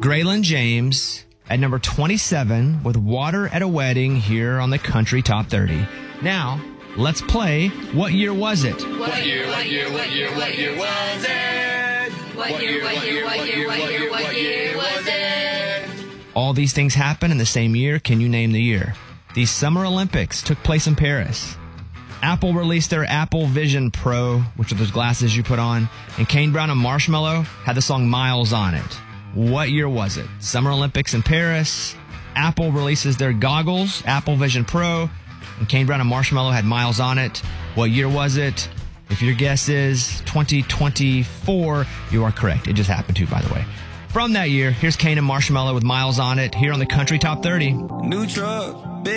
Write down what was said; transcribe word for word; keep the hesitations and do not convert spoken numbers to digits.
Graylin James at number twenty-seven with Water at a Wedding here on the Country Top thirty. Now, let's play What Year Was It? What year, what year, what year, what year was it? What year, what year, what year, what year, what year was it? All these things happen in the same year. Can you name the year? The Summer Olympics took place in Paris. Apple released their Apple Vision Pro, which are those glasses you put on, and Kane Brown and Marshmello had the song Miles on it. What year was it? Summer Olympics in Paris. Apple releases their goggles, Apple Vision Pro, and Kane Brown and Marshmello had Miles on it. What year was it? If your guess is twenty twenty-four, you are correct. It just happened to, by the way. From that year, here's Kane and Marshmello with Miles on it here on the Country Top thirty. New truck.